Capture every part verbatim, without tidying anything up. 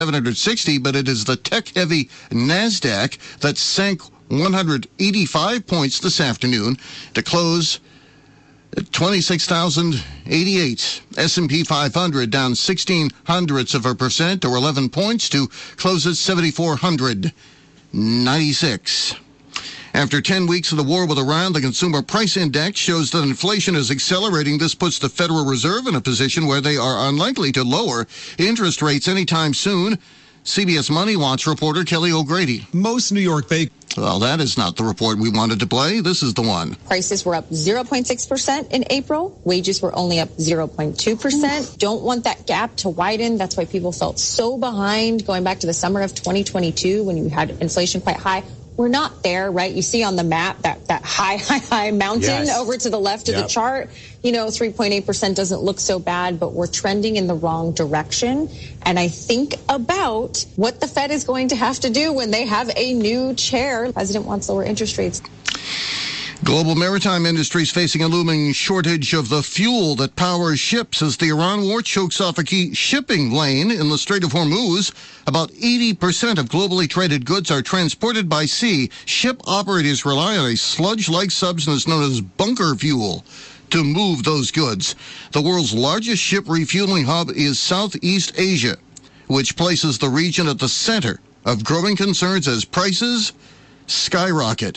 seven hundred sixty, but it is the tech-heavy NASDAQ that sank one hundred eighty-five points this afternoon to close at twenty-six thousand eighty-eight. S and P five hundred down sixteen hundredths of a percent or eleven points to close at seventy-four ninety-six. After ten weeks of the war with Iran, the Consumer Price Index shows that inflation is accelerating. This puts the Federal Reserve in a position where they are unlikely to lower interest rates anytime soon. C B S Money Watch reporter Kelly O'Grady. Most New York bakers. Well, that is not the report we wanted to play. This is the one. Prices were up zero point six percent in April. Wages were only up zero point two percent. Don't want that gap to widen. That's why people felt so behind going back to the summer of twenty twenty-two when you had inflation quite high. We're not there, right? You see on the map that, that high, high, high mountain yes. over to the left of yep. the chart. You know, three point eight percent doesn't look so bad, but we're trending in the wrong direction. And I think about what the Fed is going to have to do when they have a new chair. The president wants lower interest rates. Global maritime industry is facing a looming shortage of the fuel that powers ships as the Iran war chokes off a key shipping lane in the Strait of Hormuz. About eighty percent of globally traded goods are transported by sea. Ship operators rely on a sludge-like substance known as bunker fuel to move those goods. The world's largest ship refueling hub is Southeast Asia, which places the region at the center of growing concerns as prices skyrocket.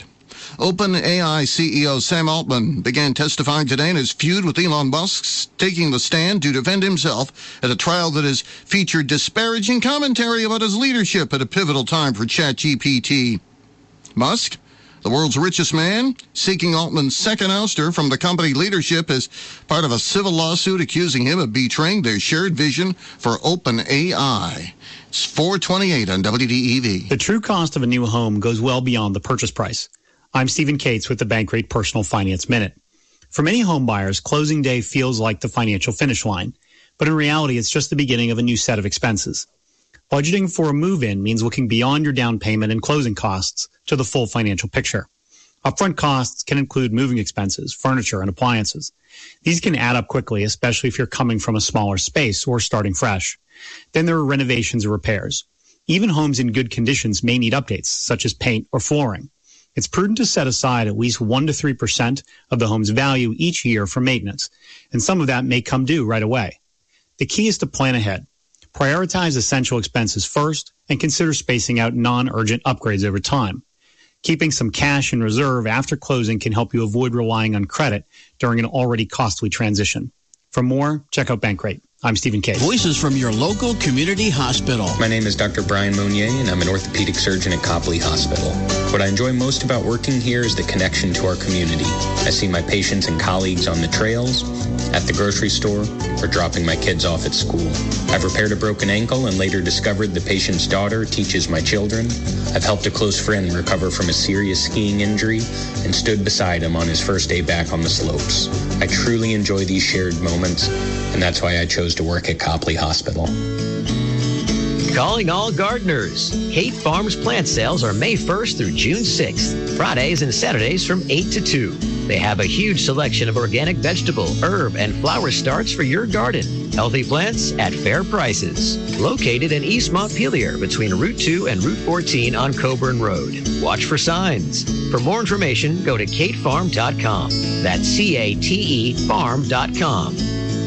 OpenAI C E O Sam Altman began testifying today in his feud with Elon Musk, taking the stand to defend himself at a trial that has featured disparaging commentary about his leadership at a pivotal time for ChatGPT. Musk, the world's richest man, seeking Altman's second ouster from the company leadership as part of a civil lawsuit accusing him of betraying their shared vision for OpenAI. It's four twenty-eight on W D E V. The true cost of a new home goes well beyond the purchase price. I'm Stephen Cates with the Bankrate Personal Finance Minute. For many home buyers, closing day feels like the financial finish line, but in reality, it's just the beginning of a new set of expenses. Budgeting for a move-in means looking beyond your down payment and closing costs to the full financial picture. Upfront costs can include moving expenses, furniture, and appliances. These can add up quickly, especially if you're coming from a smaller space or starting fresh. Then there are renovations or repairs. Even homes in good conditions may need updates, such as paint or flooring. It's prudent to set aside at least one to three percent of the home's value each year for maintenance, and some of that may come due right away. The key is to plan ahead. Prioritize essential expenses first and consider spacing out non-urgent upgrades over time. Keeping some cash in reserve after closing can help you avoid relying on credit during an already costly transition. For more, check out Bankrate. I'm Stephen Cates. Voices from your local community hospital. My name is Doctor Brian Monier, and I'm an orthopedic surgeon at Copley Hospital. What I enjoy most about working here is the connection to our community. I see my patients and colleagues on the trails, at the grocery store, or dropping my kids off at school. I've repaired a broken ankle and later discovered the patient's daughter teaches my children. I've helped a close friend recover from a serious skiing injury and stood beside him on his first day back on the slopes. I truly enjoy these shared moments, and that's why I chose to work at Copley Hospital. Calling all gardeners. Kate Farms plant sales are May first through June sixth, Fridays and Saturdays from eight to two. They have a huge selection of organic vegetable, herb, and flower starts for your garden. Healthy plants at fair prices. Located in East Montpelier between Route two and Route fourteen on Coburn Road. Watch for signs. For more information, go to kate farm dot com. That's C A T E farm dot com.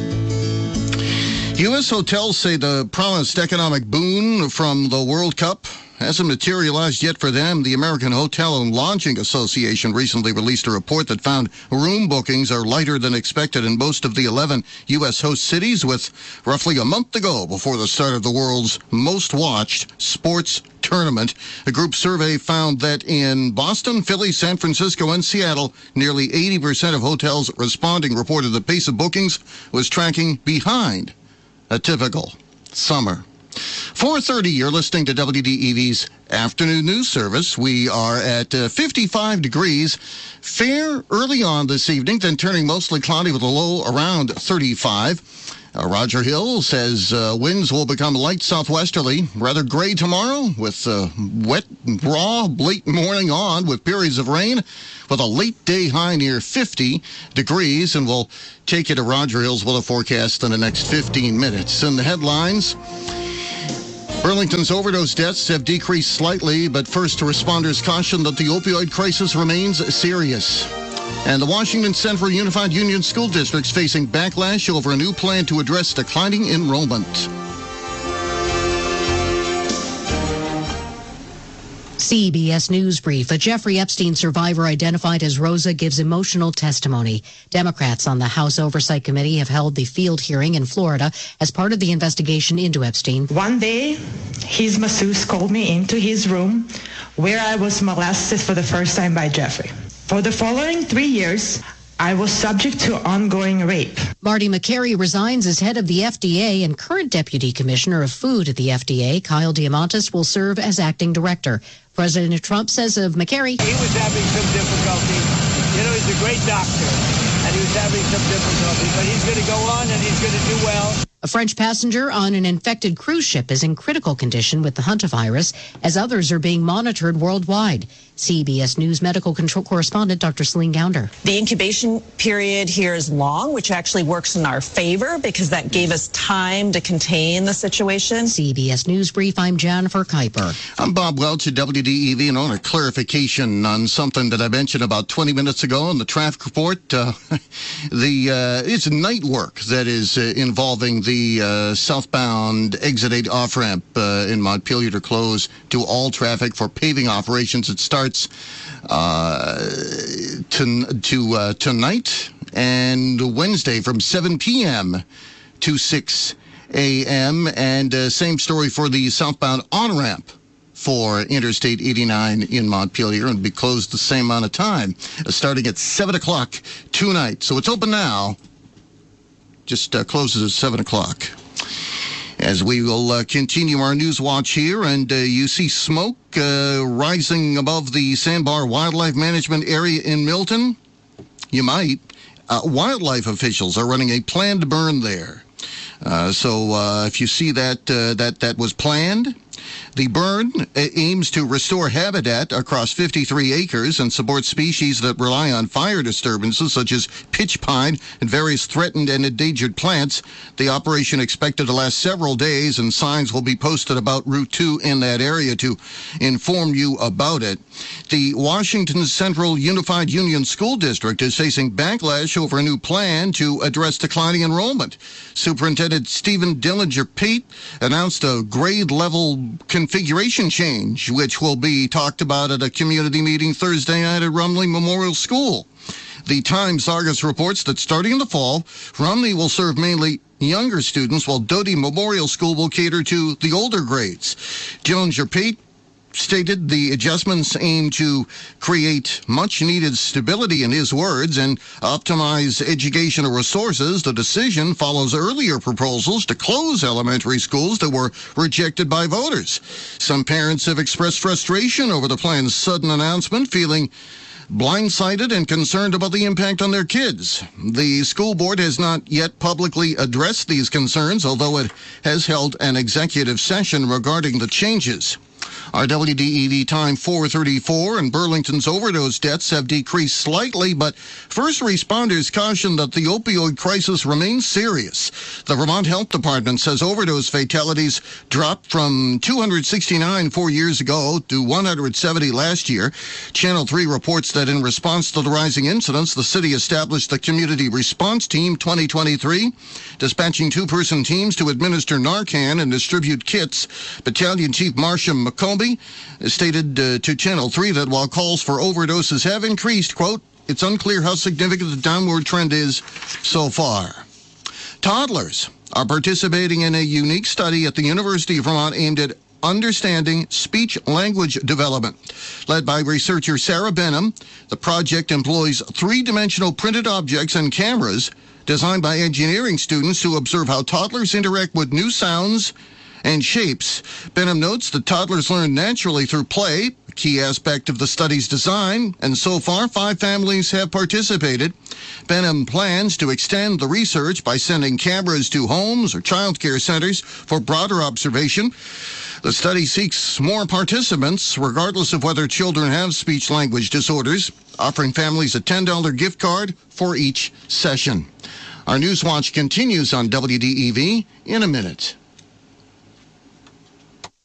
U S hotels say the promised economic boon from the World Cup hasn't materialized yet for them. The American Hotel and Lodging Association recently released a report that found room bookings are lighter than expected in most of the eleven U S host cities, with roughly a month to go before the start of the world's most watched sports tournament. A group survey found that in Boston, Philly, San Francisco, and Seattle, nearly eighty percent of hotels responding reported the pace of bookings was tracking behind a typical summer. four thirty, you're listening to W D E V's Afternoon News Service. We are at uh, fifty-five degrees. Fair early on this evening, then turning mostly cloudy with a low around thirty-five. Uh, Roger Hill says uh, winds will become light southwesterly, rather gray tomorrow with uh, wet, raw, late morning on with periods of rain with a late day high near fifty degrees. And we'll take you to Roger Hill's weather forecast in the next fifteen minutes. In the headlines, Burlington's overdose deaths have decreased slightly, but first responders caution that the opioid crisis remains serious. And the Washington Central Unified Union School District's facing backlash over a new plan to address declining enrollment. C B S News Brief. A Jeffrey Epstein survivor identified as Rosa gives emotional testimony. Democrats on the House Oversight Committee have held the field hearing in Florida as part of the investigation into Epstein. One day, his masseuse called me into his room where I was molested for the first time by Jeffrey. For the following three years, I was subject to ongoing rape. Marty McCary resigns as head of the F D A, and current Deputy Commissioner of Food at the F D A, Kyle Diamantis, will serve as acting director. President Trump says of McCary, he was having some difficulty. You know, he's a great doctor, and he was having some difficulty, but he's going to go on and he's going to do well. A French passenger on an infected cruise ship is in critical condition with the hantavirus, as others are being monitored worldwide. C B S News medical control correspondent Doctor Celine Gounder. The incubation period here is long, which actually works in our favor because that gave us time to contain the situation. C B S News Brief, I'm Jennifer Kuiper. I'm Bob Welch at W D E V, and on a clarification on something that I mentioned about twenty minutes ago in the traffic report. Uh, the uh, it's night work that is uh, involving the uh, southbound exit eight off-ramp uh, in Montpelier to close to all traffic for paving operations. It starts uh, to, to uh, tonight and Wednesday from seven p.m. to six a.m. And uh, same story for the southbound on-ramp for Interstate eighty-nine in Montpelier, and be closed the same amount of time, uh, starting at seven o'clock tonight. So it's open now, just uh, closes at seven o'clock. As we will uh, continue our news watch here, and uh, you see smoke uh, rising above the Sandbar Wildlife Management Area in Milton, you might. Uh, wildlife officials are running a planned burn there. Uh, so uh, if you see that, uh, that that was planned. The burn aims to restore habitat across fifty-three acres and support species that rely on fire disturbances such as pitch pine and various threatened and endangered plants. The operation expected to last several days, and signs will be posted about Route two in that area to inform you about it. The Washington Central Unified Union School District is facing backlash over a new plan to address declining enrollment. Superintendent Stephen Dillinger-Pate announced a grade-level configuration change, which will be talked about at a community meeting Thursday night at Rumley Memorial School. The Times-Argus reports that starting in the fall, Rumley will serve mainly younger students, while Doty Memorial School will cater to the older grades. Dillinger-Pate stated the adjustments aim to create much-needed stability, in his words, and optimize educational resources. The decision follows earlier proposals to close elementary schools that were rejected by voters. Some parents have expressed frustration over the plan's sudden announcement, feeling blindsided and concerned about the impact on their kids. The school board has not yet publicly addressed these concerns, although it has held an executive session regarding the changes. Our W D E V time four thirty-four, and Burlington's overdose deaths have decreased slightly, but first responders caution that the opioid crisis remains serious. The Vermont Health Department says overdose fatalities dropped from two hundred sixty-nine four years ago to one hundred seventy last year. Channel three reports that in response to the rising incidents, the city established the Community Response Team twenty twenty-three, dispatching two-person teams to administer Narcan and distribute kits. Battalion Chief Marcia McComb stated uh, to Channel three that while calls for overdoses have increased, quote, it's unclear how significant the downward trend is so far. Toddlers are participating in a unique study at the University of Vermont aimed at understanding speech-language development. Led by researcher Sarah Benham, the project employs three-dimensional printed objects and cameras designed by engineering students to observe how toddlers interact with new sounds and shapes. Benham notes that toddlers learn naturally through play, a key aspect of the study's design, and so far five families have participated. Benham plans to extend the research by sending cameras to homes or child care centers for broader observation. The study seeks more participants, regardless of whether children have speech-language disorders, offering families a ten dollars gift card for each session. Our News Watch continues on W D E V in a minute.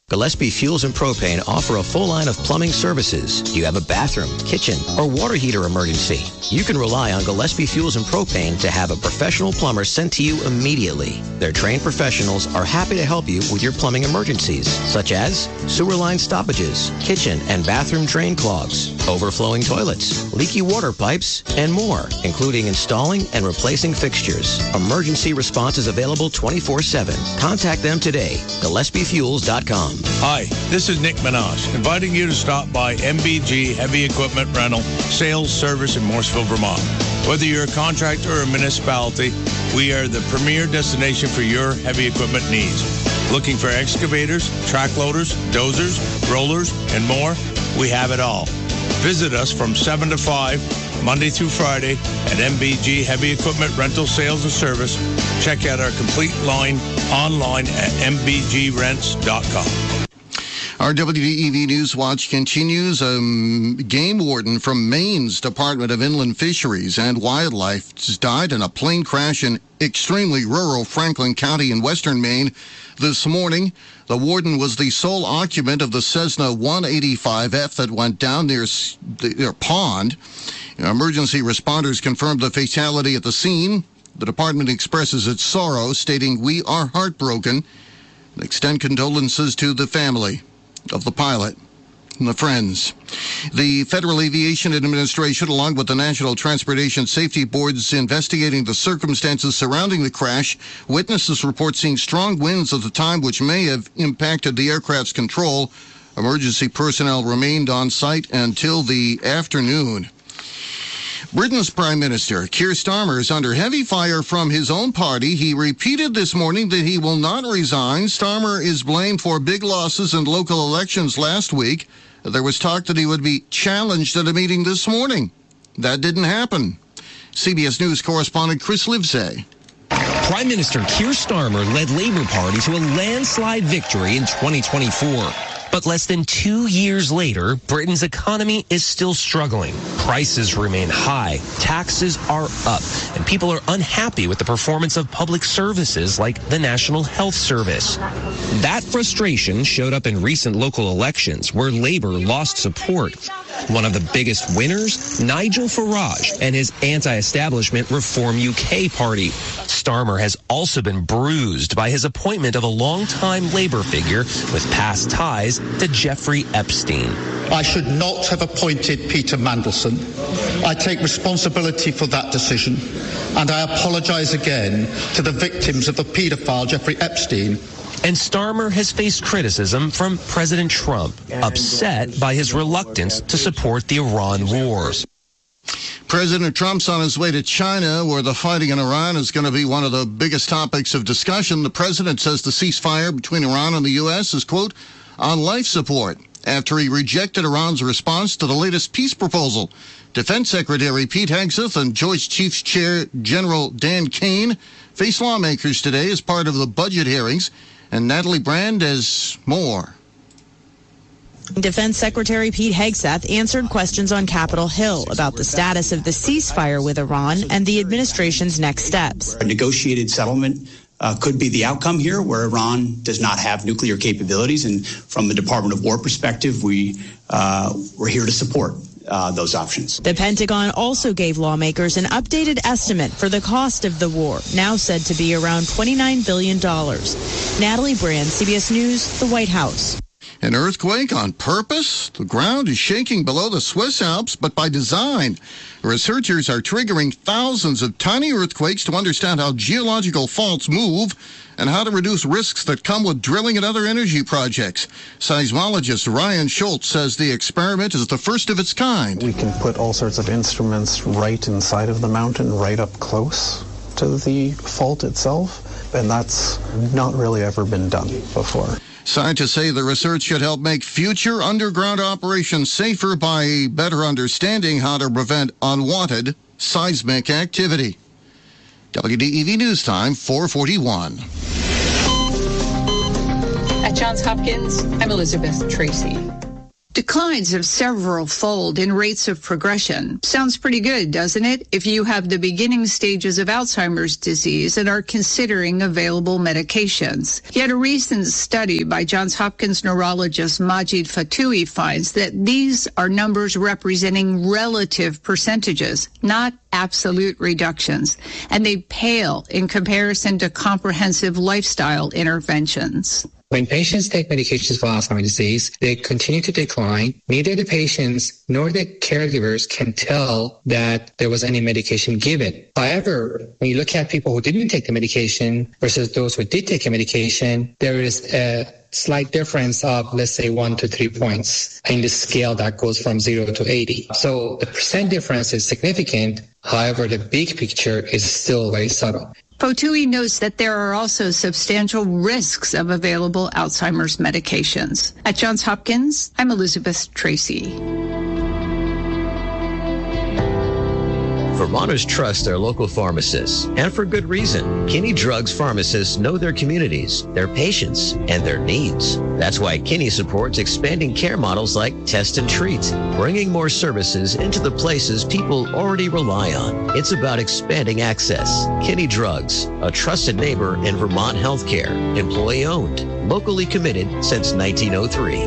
Gillespie Fuels and Propane offer a full line of plumbing services. Do you have a bathroom, kitchen, or water heater emergency? You can rely on Gillespie Fuels and Propane to have a professional plumber sent to you immediately. Their trained professionals are happy to help you with your plumbing emergencies, such as sewer line stoppages, kitchen and bathroom drain clogs, overflowing toilets, leaky water pipes, and more, including installing and replacing fixtures. Emergency response is available twenty-four seven. Contact them today, Gillespie Fuels dot com. Hi, this is Nick Minaj, inviting you to stop by M B G Heavy Equipment Rental Sales Service in Morrisville, Vermont. Whether you're a contractor or a municipality, we are the premier destination for your heavy equipment needs. Looking for excavators, track loaders, dozers, rollers, and more? We have it all. Visit us from seven to five, Monday through Friday, at M B G Heavy Equipment Rental Sales and Service. Check out our complete line online at m b g rents dot com. Our W D E V News Watch continues. A um, game warden from Maine's Department of Inland Fisheries and Wildlife died in a plane crash in extremely rural Franklin County in western Maine this morning. The warden was the sole occupant of the Cessna one eighty-five F that went down near their pond. Emergency responders confirmed the fatality at the scene. The department expresses its sorrow, stating, "We are heartbroken and extend condolences to the family of the pilot and the friends." The Federal Aviation Administration, along with the National Transportation Safety Board, is investigating the circumstances surrounding the crash. Witnesses report seeing strong winds at the time, which may have impacted the aircraft's control. Emergency personnel remained on site until the afternoon. Britain's Prime Minister, Keir Starmer, is under heavy fire from his own party. He repeated this morning that he will not resign. Starmer is blamed for big losses in local elections last week. There was talk that he would be challenged at a meeting this morning. That didn't happen. C B S News correspondent Chris Livesay. Prime Minister Keir Starmer led Labour Party to a landslide victory in twenty twenty-four. But less than two years later, Britain's economy is still struggling. Prices remain high, taxes are up, and people are unhappy with the performance of public services like the National Health Service. That frustration showed up in recent local elections where Labour lost support. One of the biggest winners, Nigel Farage and his anti-establishment Reform U K party. Starmer has also been bruised by his appointment of a longtime Labour figure with past ties to Jeffrey Epstein. I should not have appointed Peter Mandelson. I take responsibility for that decision, and I apologise again to the victims of the paedophile Jeffrey Epstein. And Starmer has faced criticism from President Trump, upset by his reluctance to support the Iran wars. President Trump's on his way to China, where the fighting in Iran is going to be one of the biggest topics of discussion. The president says the ceasefire between Iran and the U S is, quote, on life support, after he rejected Iran's response to the latest peace proposal. Defense Secretary Pete Hegseth and Joint Chiefs Chair General Dan Kane face lawmakers today as part of the budget hearings. And Natalie Brand has more. Defense Secretary Pete Hegseth answered questions on Capitol Hill about the status of the ceasefire with Iran and the administration's next steps. A negotiated settlement uh, could be the outcome here, where Iran does not have nuclear capabilities. And from the Department of War perspective, we, uh, we're here to support Uh, those options. The Pentagon also gave lawmakers an updated estimate for the cost of the war, now said to be around twenty-nine billion dollars. Natalie Brand, C B S News, the White House. An earthquake on purpose? The ground is shaking below the Swiss Alps, but by design. Researchers are triggering thousands of tiny earthquakes to understand how geological faults move and how to reduce risks that come with drilling and other energy projects. Seismologist Ryan Schultz says the experiment is the first of its kind. We can put all sorts of instruments right inside of the mountain, right up close to the fault itself, and that's not really ever been done before. Scientists say the research should help make future underground operations safer by better understanding how to prevent unwanted seismic activity. W D E V News Time, four forty-one. At Johns Hopkins, I'm Elizabeth Tracy. Declines of several-fold in rates of progression. Sounds pretty good, doesn't it? If you have the beginning stages of Alzheimer's disease and are considering available medications. Yet a recent study by Johns Hopkins neurologist Majid Fatoui finds that these are numbers representing relative percentages, not absolute reductions, and they pale in comparison to comprehensive lifestyle interventions. When patients take medications for Alzheimer's disease, they continue to decline. Neither the patients nor the caregivers can tell that there was any medication given. However, when you look at people who didn't take the medication versus those who did take a medication, there is a slight difference of, let's say, one to three points in the scale that goes from zero to eighty. So the percent difference is significant. However, the big picture is still very subtle. Fatoui notes that there are also substantial risks of available Alzheimer's medications. At Johns Hopkins, I'm Elizabeth Tracy. Vermonters trust their local pharmacists, and for good reason. Kinney Drugs pharmacists know their communities, their patients, and their needs. That's why Kinney supports expanding care models like Test and Treat, bringing more services into the places people already rely on. It's about expanding access. Kinney Drugs, a trusted neighbor in Vermont healthcare, employee-owned, locally committed since nineteen oh three.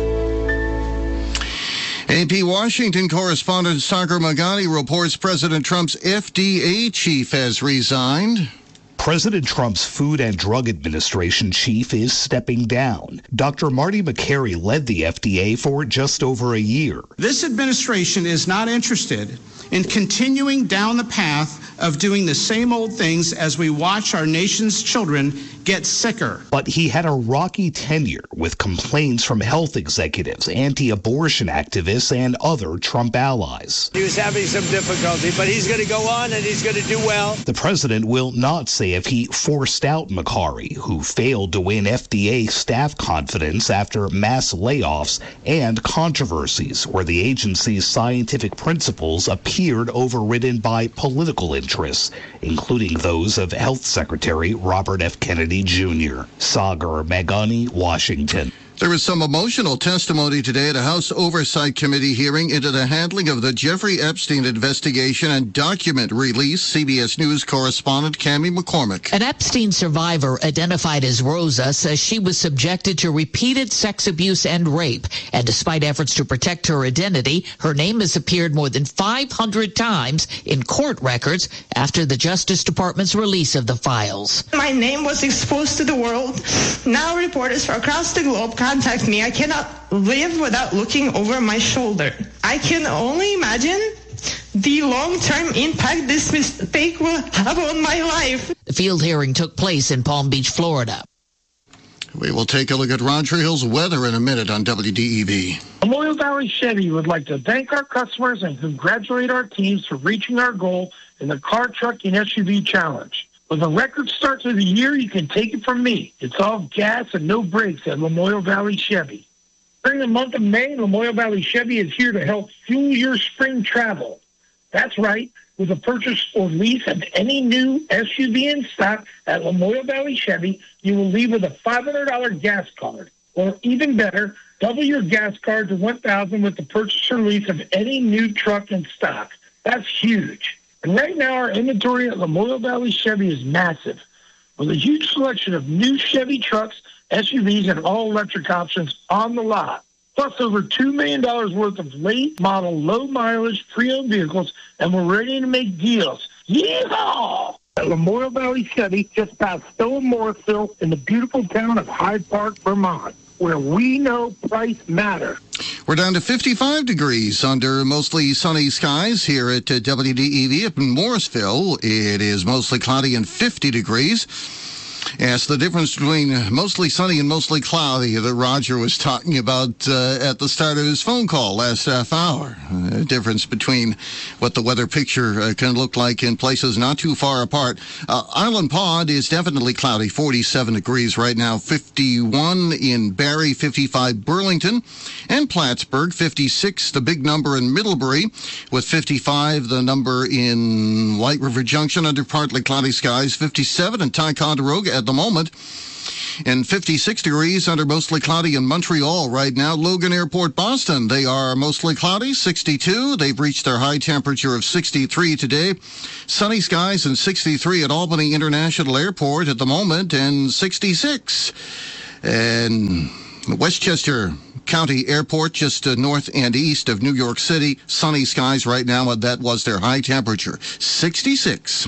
A P Washington correspondent Sagar Meghani reports President Trump's F D A chief has resigned. President Trump's Food and Drug Administration chief is stepping down. Doctor Marty Makary led the F D A for just over a year. This administration is not interested in continuing down the path of doing the same old things as we watch our nation's children get sicker. But he had a rocky tenure with complaints from health executives, anti-abortion activists, and other Trump allies. He was having some difficulty, but he's going to go on and he's going to do well. The president will not say if he forced out Makary, who failed to win F D A staff confidence after mass layoffs and controversies where the agency's scientific principles appeared overridden by political interests, including those of Health Secretary Robert F. Kennedy Junior Sagar Meghani, Washington. There was some emotional testimony today at a House Oversight Committee hearing into the handling of the Jeffrey Epstein investigation and document release. C B S News correspondent Cammie McCormick. An Epstein survivor identified as Rosa says she was subjected to repeated sex abuse and rape. And despite efforts to protect her identity, her name has appeared more than five hundred times in court records after the Justice Department's release of the files. My name was exposed to the world. Now reporters from across the globe contact me. I cannot live without looking over my shoulder. I can only imagine the long-term impact this mistake will have on my life. The field hearing took place in Palm Beach, Florida. We will take a look at Roger Hill's weather in a minute on W D E V. Memorial Valley Chevy would like to thank our customers and congratulate our teams for reaching our goal in the Car, Truck, and S U V Challenge. With a record start to the year, you can take it from me. It's all gas and no brakes at Memorial Valley Chevy. During the month of May, Memorial Valley Chevy is here to help fuel your spring travel. That's right. With a purchase or lease of any new S U V in stock at Memorial Valley Chevy, you will leave with a five hundred dollars gas card. Or even better, double your gas card to one thousand dollars with the purchase or lease of any new truck in stock. That's huge. And right now, our inventory at Memorial Valley Chevy is massive, with a huge selection of new Chevy trucks, S U Vs, and all-electric options on the lot. Plus over two million dollars worth of late-model, low-mileage, pre-owned vehicles, and we're ready to make deals. Yeehaw! At Memorial Valley Chevy, just past Stowe and Morrisville, in the beautiful town of Hyde Park, Vermont, where we know price matters. We're down to fifty-five degrees under mostly sunny skies here at uh, W D E V. Up in Morrisville, it is mostly cloudy and fifty degrees. Yes, the difference between mostly sunny and mostly cloudy that Roger was talking about uh, at the start of his phone call last half hour. The uh, difference between what the weather picture uh, can look like in places not too far apart. Uh, Island Pond is definitely cloudy, forty-seven degrees right now, fifty-one in Barrie, fifty-five Burlington, and Plattsburgh, fifty-six, the big number in Middlebury, with fifty-five, the number in White River Junction under partly cloudy skies, fifty-seven in Ticonderoga at the moment. And fifty-six degrees under mostly cloudy in Montreal right now. Logan Airport, Boston, they are mostly cloudy, sixty-two. They've reached their high temperature of sixty-three today. Sunny skies and sixty-three at Albany International Airport at the moment, and sixty-six. And Westchester County Airport, just uh, north and east of New York City. Sunny skies right now, and that was their high temperature, sixty-six.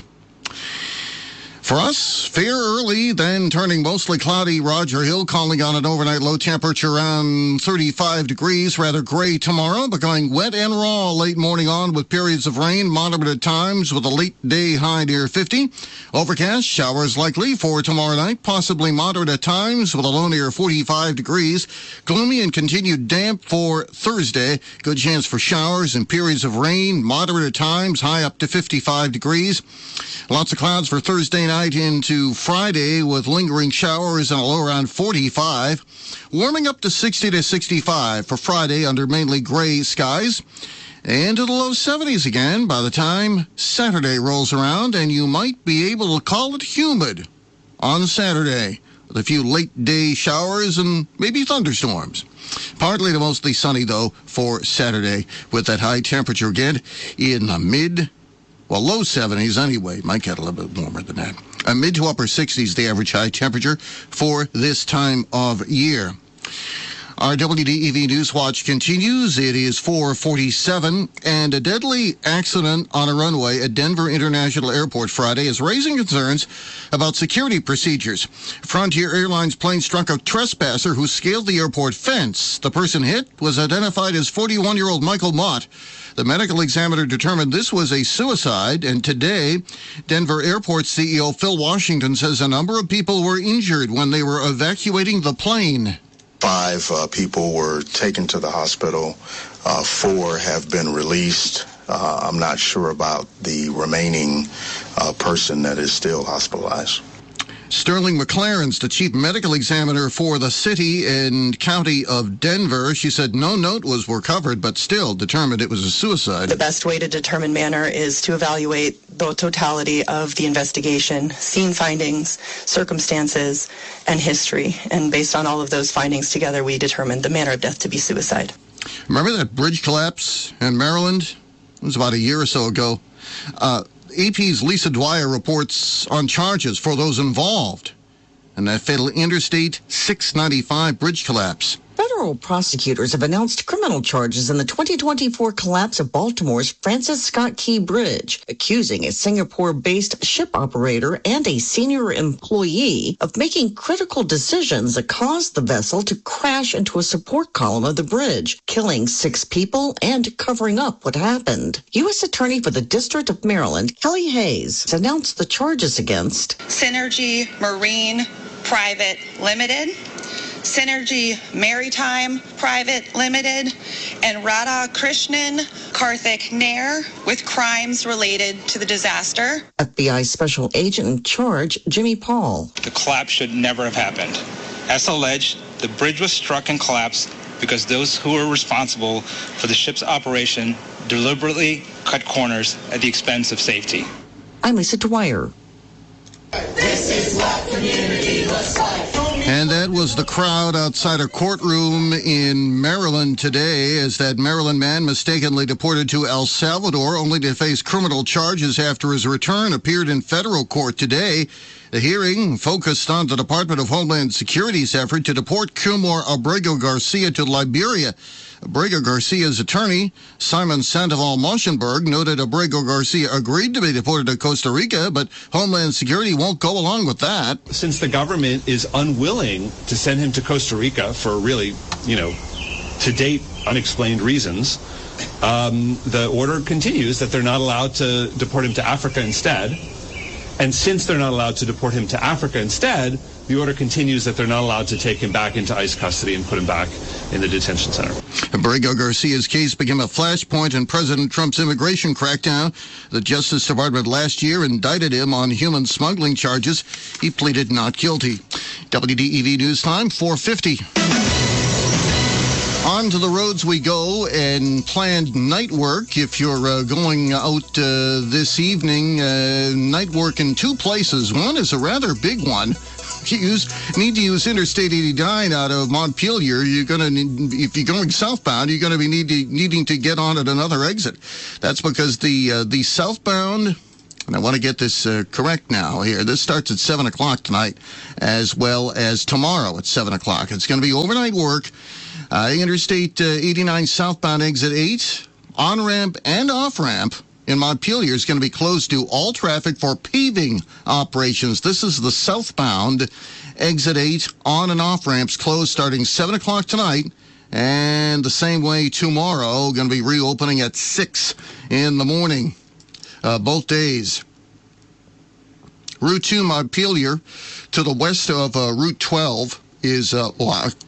For us, fair early, then turning mostly cloudy. Roger Hill calling on an overnight low temperature around thirty-five degrees. Rather gray tomorrow, but going wet and raw late morning on with periods of rain, moderate at times with a late day high near fifty. Overcast, showers likely for tomorrow night, possibly moderate at times with a low near forty-five degrees. Gloomy and continued damp for Thursday. Good chance for showers and periods of rain, moderate at times, high up to fifty-five degrees. Lots of clouds for Thursday night into Friday with lingering showers and a low around forty-five. Warming up to sixty to sixty-five for Friday under mainly gray skies. And to the low seventies again by the time Saturday rolls around, and you might be able to call it humid on Saturday with a few late day showers and maybe thunderstorms. Partly to mostly sunny, though, for Saturday with that high temperature again in the mid Well, low seventies anyway. Might get a little bit warmer than that. Uh, mid to upper sixties, the average high temperature for this time of year. Our W D E V News Watch continues. It is four forty-seven, and a deadly accident on a runway at Denver International Airport Friday is raising concerns about security procedures. Frontier Airlines plane struck a trespasser who scaled the airport fence. The person hit was identified as forty-one-year-old Michael Mott. The medical examiner determined this was a suicide, and today, Denver Airport C E O Phil Washington says a number of people were injured when they were evacuating the plane. Five uh, people were taken to the hospital. Uh, four have been released. Uh, I'm not sure about the remaining uh, person that is still hospitalized. Sterling McLaren's the chief medical examiner for the city and county of Denver. She said no note was recovered, but still determined it was a suicide. The best way to determine manner is to evaluate the totality of the investigation, scene findings, circumstances, and history. And based on all of those findings together, we determined the manner of death to be suicide. Remember that bridge collapse in Maryland? It was about a year or so ago. Uh, A P's Lisa Dwyer reports on charges for those involved in that fatal Interstate six ninety-five bridge collapse. Federal prosecutors have announced criminal charges in the twenty twenty-four collapse of Baltimore's Francis Scott Key Bridge, accusing a Singapore-based ship operator and a senior employee of making critical decisions that caused the vessel to crash into a support column of the bridge, killing six people and covering up what happened. U S Attorney for the District of Maryland, Kelly Hayes, announced the charges against Synergy Marine Private Limited, Synergy Maritime Private Limited, and Radha Krishnan Karthik Nair with crimes related to the disaster. F B I Special Agent in charge, Jimmy Paul. The collapse should never have happened. As alleged, the bridge was struck and collapsed because those who were responsible for the ship's operation deliberately cut corners at the expense of safety. I'm Lisa Dwyer. This is what community looks like. And that was the crowd outside a courtroom in Maryland today as that Maryland man mistakenly deported to El Salvador only to face criminal charges after his return appeared in federal court today. The hearing focused on the Department of Homeland Security's effort to deport Kilmore Abrego Garcia to Liberia. Abrego Garcia's attorney, Simon Sandoval Moschenberg, noted Abrego Garcia agreed to be deported to Costa Rica, but Homeland Security won't go along with that. Since the government is unwilling to send him to Costa Rica for really, you know, to date, unexplained reasons, um, the order continues that they're not allowed to deport him to Africa instead. And since they're not allowed to deport him to Africa instead, the order continues that they're not allowed to take him back into ICE custody and put him back in the detention center. Abrego Garcia's case became a flashpoint in President Trump's immigration crackdown. The Justice Department last year indicted him on human smuggling charges. He pleaded not guilty. W D E V News Time, four fifty. On to the roads we go and planned night work. If you're uh, going out uh, this evening, uh, night work in two places. One is a rather big one. use need to use Interstate eighty-nine out of Montpelier, you're going to, if you're going southbound, you're going to be need to, needing to get on at another exit. That's because the uh, the southbound, and I want to get this uh, correct now here, this starts at seven o'clock tonight, as well as tomorrow at seven o'clock. It's going to be overnight work. Uh, Interstate uh, eighty-nine southbound exit eight, on-ramp and off-ramp in Montpelier is going to be closed to all traffic for paving operations. This is the southbound exit eight, on and off ramps closed starting seven o'clock tonight. And the same way tomorrow, going to be reopening at six in the morning, uh, both days. Route two Montpelier to the west of uh, Route twelve is uh, locked.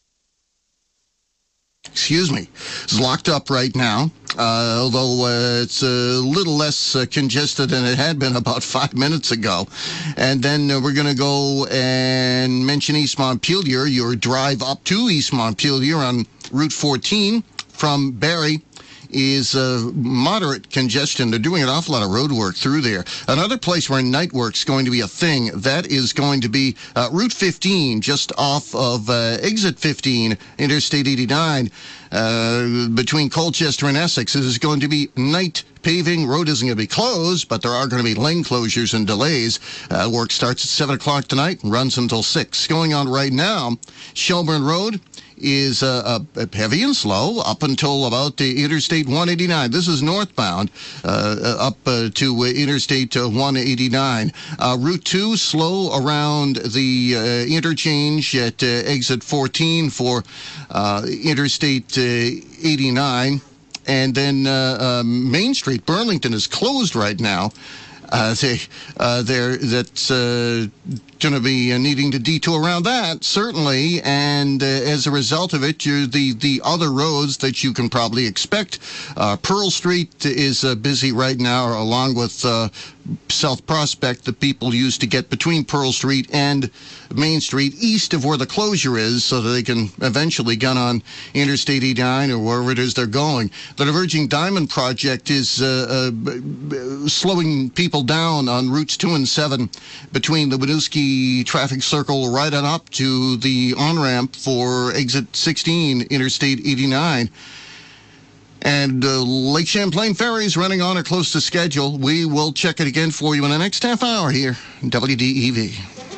Excuse me, is locked up right now, uh, although uh, it's a little less uh, congested than it had been about five minutes ago. And then uh, we're going to go and mention East Montpelier. Your drive up to East Montpelier on Route fourteen from Barrie is uh, moderate congestion. They're doing an awful lot of road work through there. Another place where night work's going to be a thing, that is going to be uh, Route fifteen, just off of uh, Exit fifteen, Interstate eighty-nine, uh, between Colchester and Essex. This is going to be night paving. Road isn't going to be closed, but there are going to be lane closures and delays. Uh, work starts at seven o'clock tonight and runs until six. Going on right now, Shelburne Road is uh, uh, heavy and slow up until about the Interstate one eighty-nine. This is northbound uh, up uh, to uh, Interstate uh, one eighty-nine. Uh, Route two, slow around the uh, interchange at uh, exit fourteen for uh, Interstate uh, eighty-nine. And then uh, uh, Main Street, Burlington, is closed right now. Uh, they, uh, they're, that's uh, going to be uh, needing to detour around that, certainly. And uh, as a result of it, you're the, the other roads that you can probably expect. Uh, Pearl Street is uh, busy right now, along with uh, South Prospect, the people use to get between Pearl Street and Main Street, east of where the closure is, so that they can eventually get on Interstate eighty-nine or wherever it is they're going. The Diverging Diamond Project is uh, uh, slowing people down on routes two and seven between the Winooski traffic circle right on up to the on-ramp for exit sixteen, Interstate eighty-nine. And uh, Lake Champlain ferries running on or close to schedule. We will check it again for you in the next half hour here on W D E V.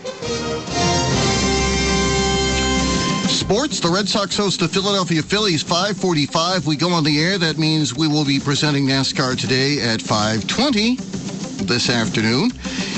Sports, the Red Sox host the Philadelphia Phillies, five forty-five. We go on the air. That means we will be presenting NASCAR today at five twenty this afternoon.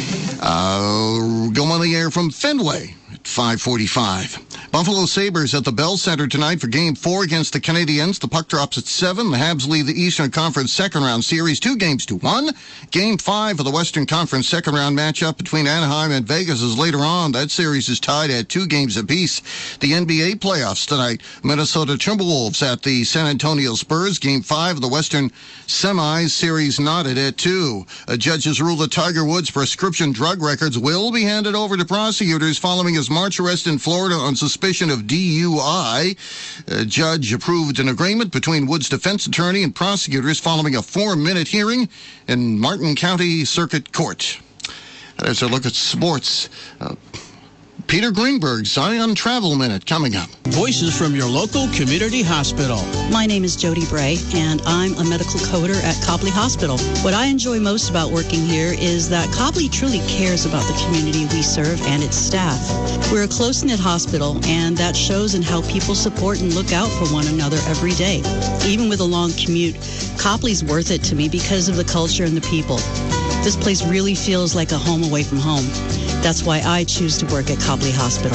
Uh, go on the air from Fenway at five forty-five. Buffalo Sabres at the Bell Center tonight for Game four against the Canadiens. The puck drops at seven. The Habs lead the Eastern Conference second-round series two games to one. Game five of the Western Conference second-round matchup between Anaheim and Vegas is later on. That series is tied at two games apiece. The N B A playoffs tonight. Minnesota Timberwolves at the San Antonio Spurs. Game five of the Western semis series knotted at two. Uh, judges rule that Tiger Woods' prescription drug records will be handed over to prosecutors following his March arrest in Florida on suspicion of D U I. A judge approved an agreement between Woods' defense attorney and prosecutors following a four-minute hearing in Martin County Circuit Court. There's a look at sports. Uh, Peter Greenberg's Zion Travel Minute coming up. Voices from your local community hospital. My name is Jody Bray, and I'm a medical coder at Copley Hospital. What I enjoy most about working here is that Copley truly cares about the community we serve and its staff. We're a close-knit hospital, and that shows in how people support and look out for one another every day. Even with a long commute, Copley's worth it to me because of the culture and the people. This place really feels like a home away from home. That's why I choose to work at Copley Hospital.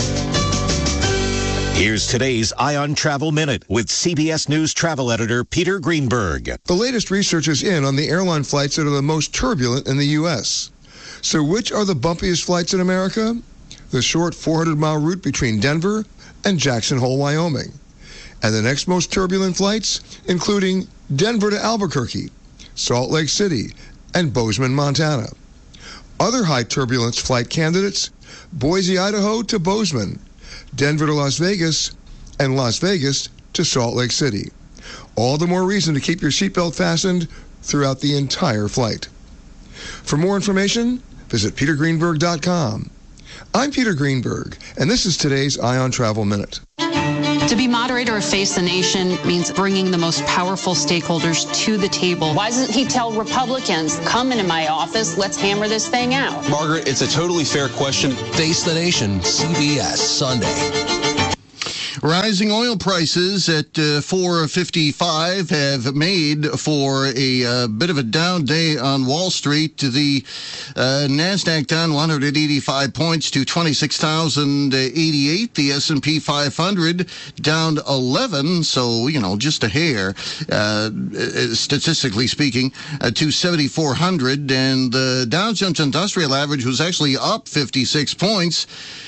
Here's today's Ion Travel Minute with C B S News travel editor Peter Greenberg. The latest research is in on the airline flights that are the most turbulent in the U S. So which are the bumpiest flights in America? The short four hundred mile route between Denver and Jackson Hole, Wyoming. And the next most turbulent flights, including Denver to Albuquerque, Salt Lake City, and Bozeman, Montana. Other high turbulence flight candidates, Boise, Idaho to Bozeman, Denver to Las Vegas, and Las Vegas to Salt Lake City. All the more reason to keep your seatbelt fastened throughout the entire flight. For more information, visit peter greenberg dot com. I'm Peter Greenberg, and this is today's Eye on Travel Minute. To be moderator of Face the Nation means bringing the most powerful stakeholders to the table. Why doesn't he tell Republicans, come into my office, let's hammer this thing out? Margaret, it's a totally fair question. Face the Nation, C B S, Sunday. Rising oil prices at uh, four fifty-five have made for a uh, bit of a down day on Wall Street. The uh, NASDAQ down one hundred eighty-five points to twenty-six thousand eighty-eight. The S and P five hundred down eleven, so, you know, just a hair, uh, statistically speaking, uh, to seventy-four hundred. And the Dow Jones Industrial Average was actually up fifty-six points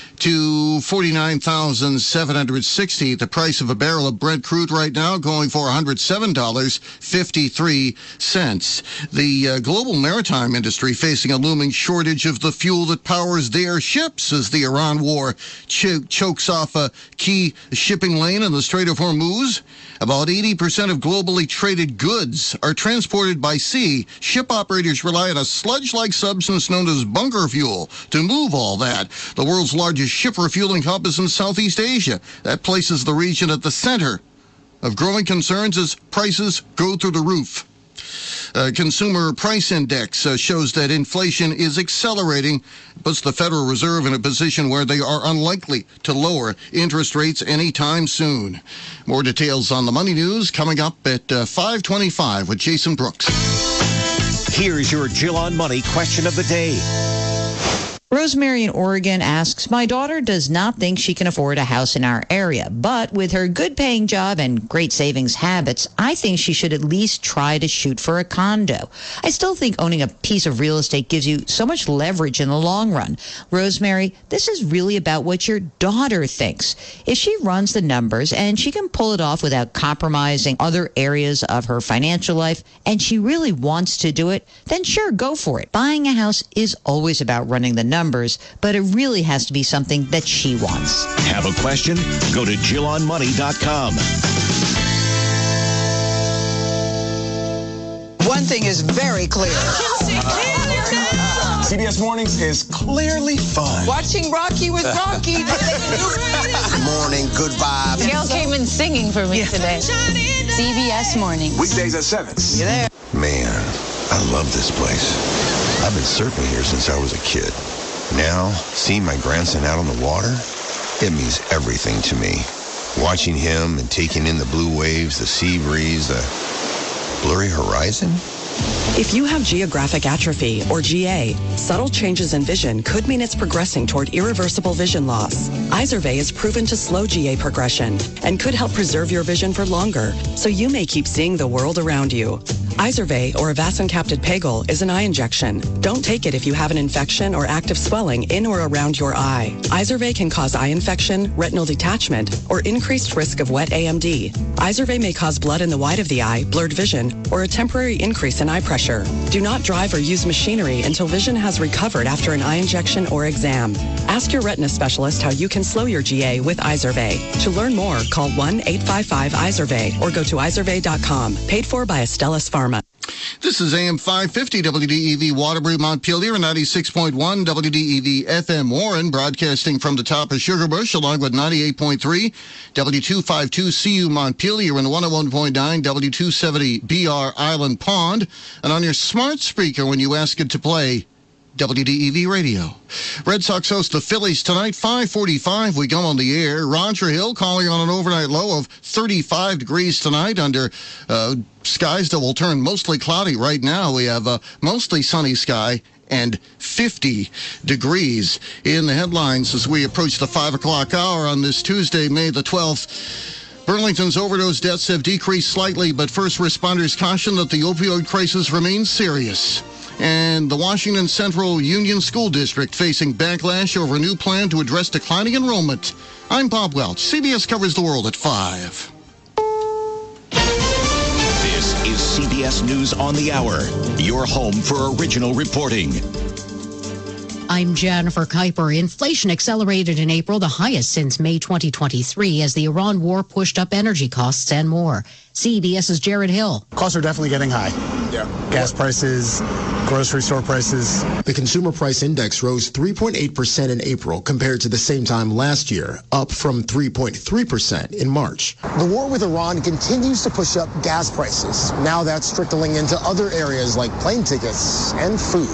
to forty-nine thousand seven hundred sixty. The price of a barrel of Brent crude right now going for one hundred seven dollars and fifty-three cents. The uh, global maritime industry facing a looming shortage of the fuel that powers their ships as the Iran war ch- chokes off a key shipping lane in the Strait of Hormuz. About eighty percent of globally traded goods are transported by sea. Ship operators rely on a sludge-like substance known as bunker fuel to move all that. The world's largest ship refueling hub is in Southeast Asia. That places the region at the center of growing concerns as prices go through the roof. Uh, Consumer Price Index uh, shows that inflation is accelerating, puts the Federal Reserve in a position where they are unlikely to lower interest rates anytime soon. More details on the money news coming up at uh, five twenty-five with Jason Brooks. Here's your Jill on Money question of the day. Rosemary in Oregon asks, my daughter does not think she can afford a house in our area, but with her good-paying job and great savings habits, I think she should at least try to shoot for a condo. I still think owning a piece of real estate gives you so much leverage in the long run. Rosemary, this is really about what your daughter thinks. If she runs the numbers and she can pull it off without compromising other areas of her financial life, and she really wants to do it, then sure, go for it. Buying a house is always about running the numbers. numbers, but it really has to be something that she wants. Have a question? Go to Jill on Money dot com. One thing is very clear. C B S Mornings is clearly fun. Watching Rocky with Rocky. Good morning, good vibes. Gail came in singing for me yeah. today. C B S Mornings. Weekdays at seven. See you there. Man, I love this place. I've been surfing here since I was a kid. Now, seeing my grandson out on the water, it means everything to me. Watching him and taking in the blue waves, the sea breeze, the blurry horizon. If you have geographic atrophy, or G A, subtle changes in vision could mean it's progressing toward irreversible vision loss. Izervay is proven to slow G A progression and could help preserve your vision for longer, so you may keep seeing the world around you. Izervay, or avacincaptad pegol, is an eye injection. Don't take it if you have an infection or active swelling in or around your eye. Izervay can cause eye infection, retinal detachment, or increased risk of wet A M D. Izervay may cause blood in the white of the eye, blurred vision, or a temporary increase in eye pressure. Do not drive or use machinery until vision has recovered after an eye injection or exam. Ask your retina specialist how you can slow your G A with Izervay. To learn more, call one eight five five Izervay or go to izervay dot com. Paid for by Astellas Pharma. This is A M five fifty W D E V Waterbury Montpelier, ninety-six point one W D E V F M Warren, broadcasting from the top of Sugarbush, along with ninety-eight point three W two fifty-two C U Montpelier and one oh one point nine W two seventy B R Island Pond, and on your smart speaker when you ask it to play W D E V Radio. Red Sox host the Phillies tonight, five forty-five. We go on the air. Roger Hill calling on an overnight low of thirty-five degrees tonight under uh, skies that will turn mostly cloudy. Right now we have a mostly sunny sky and fifty degrees. In the headlines as we approach the five o'clock hour on this Tuesday, May the twelfth, Burlington's overdose deaths have decreased slightly, but first responders caution that the opioid crisis remains serious. And the Washington Central Union School District facing backlash over a new plan to address declining enrollment. I'm Bob Welch. C B S covers the world at five. This is C B S News on the Hour, your home for original reporting. I'm Jennifer Kuiper. Inflation accelerated in April, the highest since May twenty twenty-three, as the Iran war pushed up energy costs and more. CBS's Jared Hill. Costs are definitely getting high. Yeah. Gas prices, grocery store prices. The Consumer Price Index rose three point eight percent in April compared to the same time last year, up from three point three percent in March. The war with Iran continues to push up gas prices. Now that's trickling into other areas like plane tickets and food.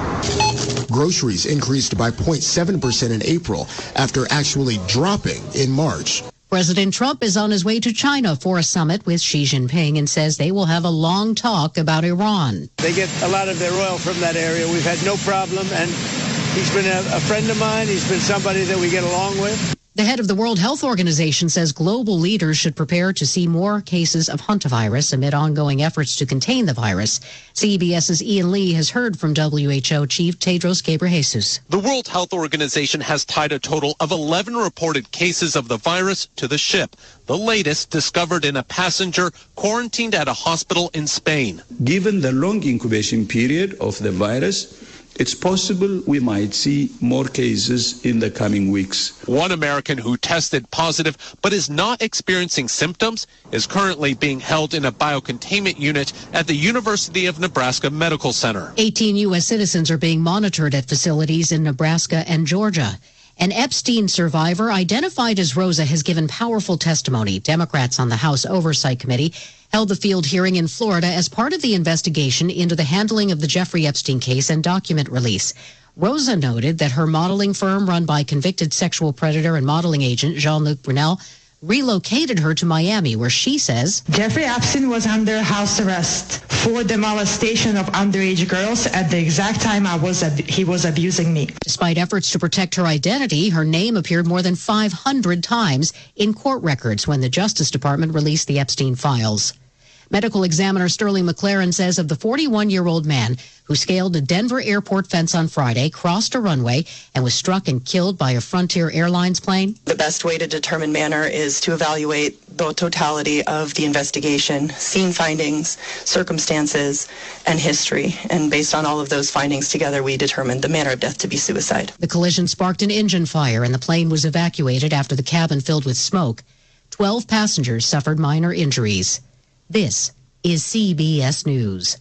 Groceries increased by zero point seven percent in April after actually dropping in March. President Trump is on his way to China for a summit with Xi Jinping and says they will have a long talk about Iran. They get a lot of their oil from that area. We've had no problem, and he's been a, a friend of mine. He's been somebody that we get along with. The head of the World Health Organization says global leaders should prepare to see more cases of hantavirus amid ongoing efforts to contain the virus. CBS's Ian Lee has heard from W H O Chief Tedros Ghebreyesus. The World Health Organization has tied a total of eleven reported cases of the virus to the ship, the latest discovered in a passenger quarantined at a hospital in Spain. Given the long incubation period of the virus, it's possible we might see more cases in the coming weeks. One American who tested positive but is not experiencing symptoms is currently being held in a biocontainment unit at the University of Nebraska Medical Center. eighteen U S citizens are being monitored at facilities in Nebraska and Georgia. An Epstein survivor identified as Rosa has given powerful testimony. Democrats on the House Oversight Committee held the field hearing in Florida as part of the investigation into the handling of the Jeffrey Epstein case and document release. Rosa noted that her modeling firm, run by convicted sexual predator and modeling agent Jean-Luc Brunel, relocated her to Miami, where she says Jeffrey Epstein was under house arrest for the molestation of underage girls at the exact time I was ab- he was abusing me. Despite efforts to protect her identity, her name appeared more than five hundred times in court records when the Justice Department released the Epstein files. Medical examiner Sterling McLaren says of the forty-one-year-old man who scaled a Denver airport fence on Friday, crossed a runway, and was struck and killed by a Frontier Airlines plane. The best way to determine manner is to evaluate the totality of the investigation, scene findings, circumstances, and history. And based on all of those findings together, we determined the manner of death to be suicide. The collision sparked an engine fire, and the plane was evacuated after the cabin filled with smoke. Twelve passengers suffered minor injuries. This is C B S News.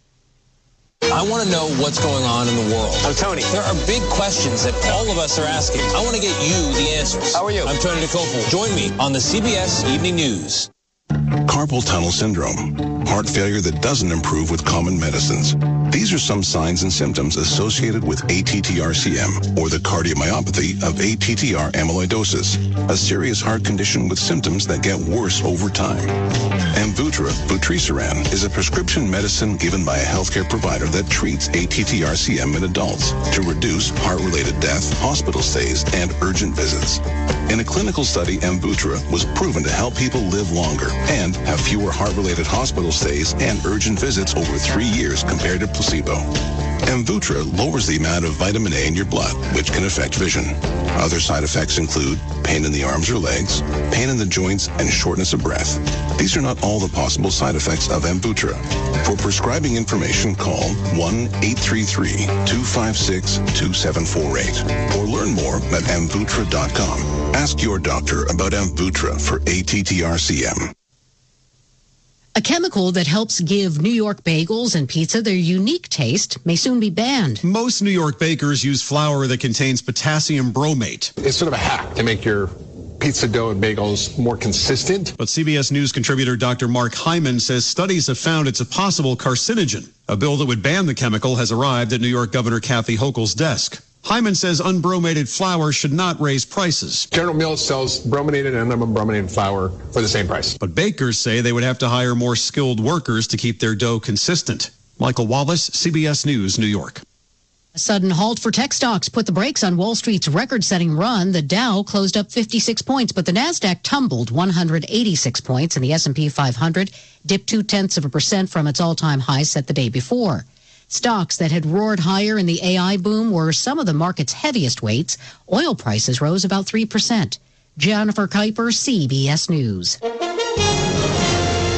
I want to know what's going on in the world. I'm Tony. There are big questions that all of us are asking. I want to get you the answers. How are you? I'm Tony DeCopel. Join me on the C B S Evening News. Carpal tunnel syndrome, heart failure that doesn't improve with common medicines. These are some signs and symptoms associated with A T T R C M, or the cardiomyopathy of A T T R amyloidosis, a serious heart condition with symptoms that get worse over time. Amvuttra, vutrisiran, is a prescription medicine given by a healthcare provider that treats A T T R C M in adults to reduce heart-related death, hospital stays, and urgent visits. In a clinical study, Amvuttra was proven to help people live longer and have fewer heart-related hospital stays and urgent visits over three years compared to placebo. Amvuttra lowers the amount of vitamin A in your blood, which can affect vision. Other side effects include pain in the arms or legs, pain in the joints, and shortness of breath. These are not all the possible side effects of Amvuttra. For prescribing information, call one eight three three, two five six, two seven four eight or learn more at amvuttra dot com. Ask your doctor about Amvuttra for A T T R C M. A chemical that helps give New York bagels and pizza their unique taste may soon be banned. Most New York bakers use flour that contains potassium bromate. It's sort of a hack to make your pizza dough and bagels more consistent. But C B S News contributor Doctor Mark Hyman says studies have found it's a possible carcinogen. A bill that would ban the chemical has arrived at New York Governor Kathy Hochul's desk. Hyman says unbromated flour should not raise prices. General Mills sells brominated and unbrominated flour for the same price. But bakers say they would have to hire more skilled workers to keep their dough consistent. Michael Wallace, C B S News, New York. A sudden halt for tech stocks put the brakes on Wall Street's record-setting run. The Dow closed up fifty-six points, but the Nasdaq tumbled one hundred eighty-six points, and the S and P five hundred dipped two-tenths of a percent from its all-time high set the day before. Stocks that had roared higher in the A I boom were some of the market's heaviest weights. Oil prices rose about three percent. Jennifer Kuiper, C B S News.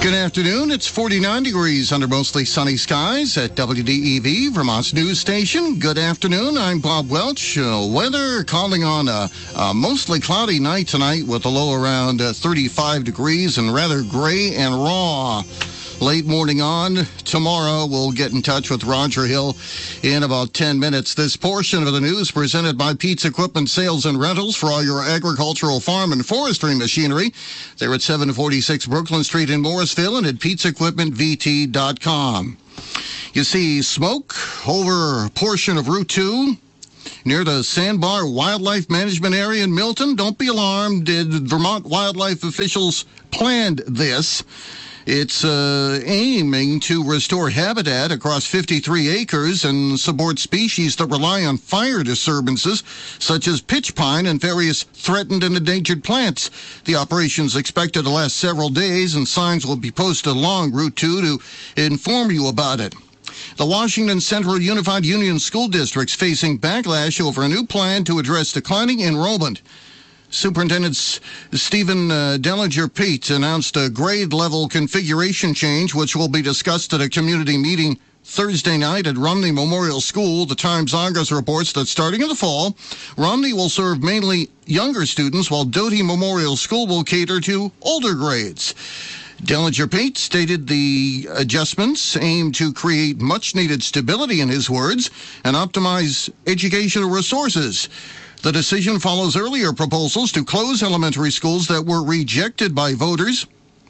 Good afternoon. It's forty-nine degrees under mostly sunny skies at W D E V, Vermont's news station. Good afternoon. I'm Bob Welch. Uh, weather calling on a, a mostly cloudy night tonight with a low around uh, thirty-five degrees and rather gray and raw. Late morning on tomorrow, we'll get in touch with Roger Hill in about ten minutes. This portion of the news presented by Pete's Equipment Sales and Rentals for all your agricultural, farm, and forestry machinery. They're at seven forty-six Brooklyn Street in Morrisville and at pete's equipment v t dot com. You see smoke over a portion of Route two near the Sandbar Wildlife Management Area in Milton. Don't be alarmed. Did Vermont wildlife officials planned this? It's uh, aiming to restore habitat across fifty-three acres and support species that rely on fire disturbances, such as pitch pine and various threatened and endangered plants. The operation is expected to last several days, and signs will be posted along Route two to inform you about it. The Washington Central Unified Union School District's facing backlash over a new plan to address declining enrollment. Superintendent Stephen uh, Dellinger-Pete announced a grade-level configuration change, which will be discussed at a community meeting Thursday night at Romney Memorial School. The Times-Argus reports that starting in the fall, Romney will serve mainly younger students, while Doty Memorial School will cater to older grades. Dellinger-Pete stated the adjustments aim to create much-needed stability, in his words, and optimize educational resources. The decision follows earlier proposals to close elementary schools that were rejected by voters.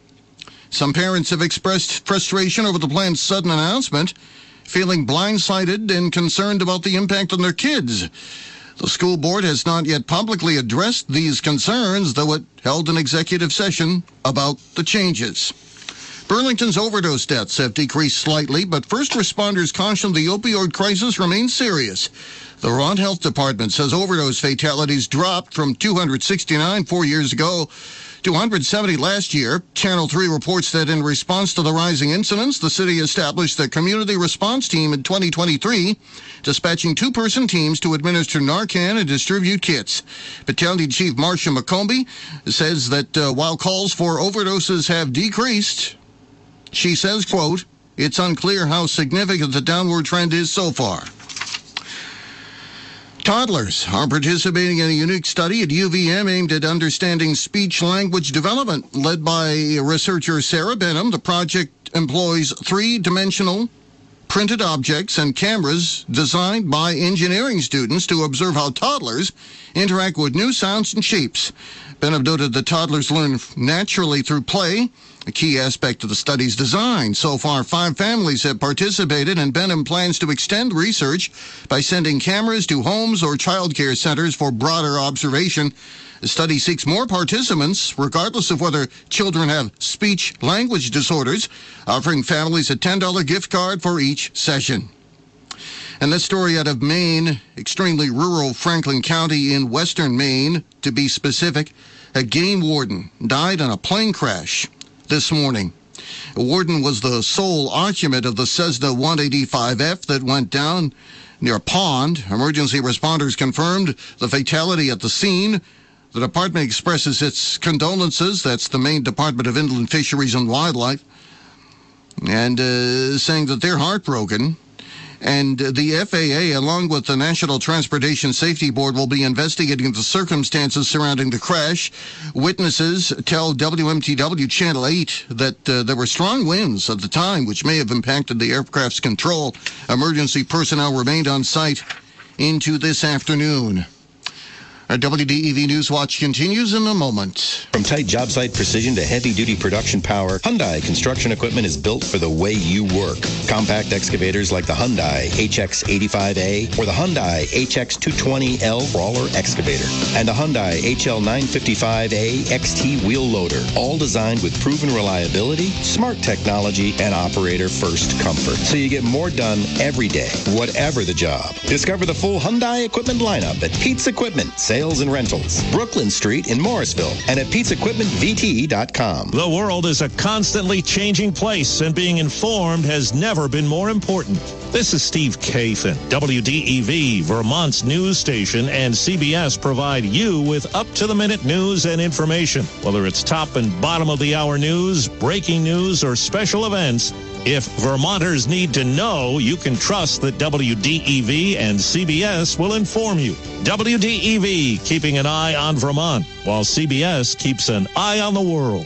Some parents have expressed frustration over the plan's sudden announcement, feeling blindsided and concerned about the impact on their kids. The school board has not yet publicly addressed these concerns, though it held an executive session about the changes. Burlington's overdose deaths have decreased slightly, but first responders caution the opioid crisis remains serious. The Vermont Health Department says overdose fatalities dropped from two hundred sixty-nine four years ago to one hundred seventy last year. Channel three reports that in response to the rising incidents, the city established the Community Response Team in twenty twenty-three, dispatching two-person teams to administer Narcan and distribute kits. Battalion Chief Marcia McCombie says that uh, while calls for overdoses have decreased, she says, quote, "It's unclear how significant the downward trend is so far." Toddlers are participating in a unique study at U V M aimed at understanding speech-language development. Led by researcher Sarah Benham, the project employs three-dimensional printed objects and cameras designed by engineering students to observe how toddlers interact with new sounds and shapes. Benham noted that toddlers learn naturally through play, a key aspect of the study's design. So far, five families have participated, and Benham plans to extend research by sending cameras to homes or child care centers for broader observation. The study seeks more participants, regardless of whether children have speech-language disorders, offering families a ten dollars gift card for each session. And this story out of Maine, extremely rural Franklin County in western Maine, to be specific, a game warden died in a plane crash this morning. Warden was the sole occupant of the Cessna one eighty-five F that went down near a pond. Emergency responders confirmed the fatality at the scene. The department expresses its condolences. That's the Maine Department of Inland Fisheries and Wildlife. And uh, saying that they're heartbroken. And the F A A, along with the National Transportation Safety Board, will be investigating the circumstances surrounding the crash. Witnesses tell W M T W Channel eight that uh, there were strong winds at the time, which may have impacted the aircraft's control. Emergency personnel remained on site into this afternoon. Our W D E V Newswatch continues in a moment. From tight job site precision to heavy-duty production power, Hyundai construction equipment is built for the way you work. Compact excavators like the Hyundai H X eighty-five A or the Hyundai H X two twenty L crawler excavator and the Hyundai H L nine fifty-five A X T wheel loader, all designed with proven reliability, smart technology, and operator-first comfort. So you get more done every day, whatever the job. Discover the full Hyundai equipment lineup at Pete's Equipment Sales sales and rentals. Brooklyn Street in Morrisville and at pizza equipment v t e dot com. The world is a constantly changing place, and being informed has never been more important. This is Steve Kathan. W D E V, Vermont's news station, and C B S provide you with up-to-the-minute news and information. Whether it's top and bottom of the hour news, breaking news, or special events, if Vermonters need to know, you can trust that W D E V and C B S will inform you. W D E V, keeping an eye on Vermont, while C B S keeps an eye on the world.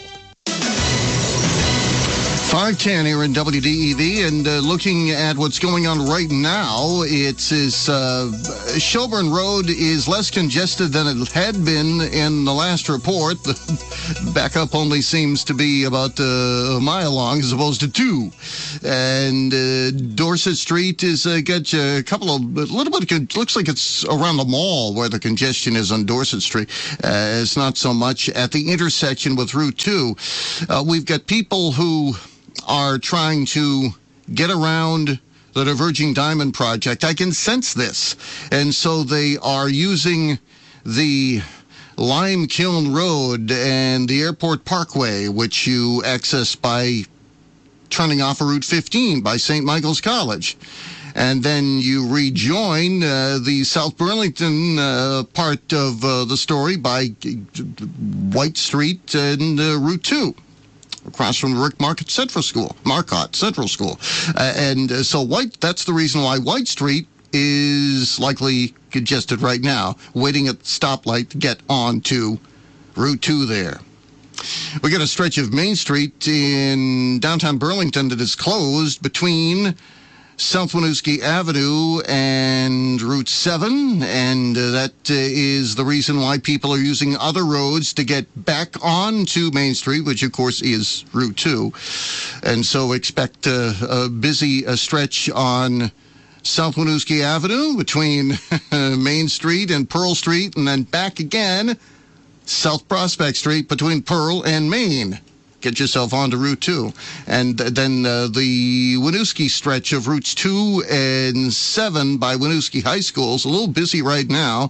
five ten here in W D E V, and uh, looking at what's going on right now, it is uh, Shelburne Road is less congested than it had been in the last report. The backup only seems to be about uh, a mile long as opposed to two. And uh, Dorset Street is uh, got a couple of, a little bit, of, looks like it's around the mall where the congestion is on Dorset Street. Uh, it's not so much at the intersection with Route two. Uh, we've got people who are trying to get around the Diverging Diamond Project. I can sense this. And so they are using the Lime Kiln Road and the Airport Parkway, which you access by turning off of Route fifteen by Saint Michael's College. And then you rejoin uh, the South Burlington uh, part of uh, the story by White Street and uh, Route two. Across from the Rick Market Central School, Marcotte Central School. Uh, and uh, so White, that's the reason why White Street is likely congested right now, waiting at the stoplight to get on to Route two there. We got a stretch of Main Street in downtown Burlington that is closed between South Winooski Avenue and Route seven, and uh, that uh, is the reason why people are using other roads to get back onto Main Street, which of course is Route two. And so expect uh, a busy uh, stretch on South Winooski Avenue between Main Street and Pearl Street, and then back again South Prospect Street between Pearl and Main. Get yourself onto Route two. And then uh, the Winooski stretch of Routes two and seven by Winooski High School is a little busy right now.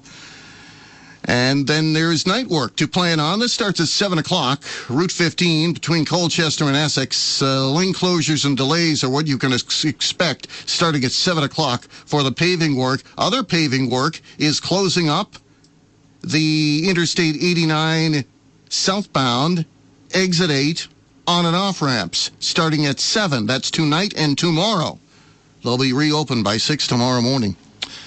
And then there's night work to plan on. This starts at seven o'clock. Route fifteen between Colchester and Essex. Uh, lane closures and delays are what you can ex- expect starting at seven o'clock for the paving work. Other paving work is closing up the Interstate eighty-nine southbound exit eight on and off ramps starting at seven. That's tonight and tomorrow. They'll be reopened by six tomorrow morning.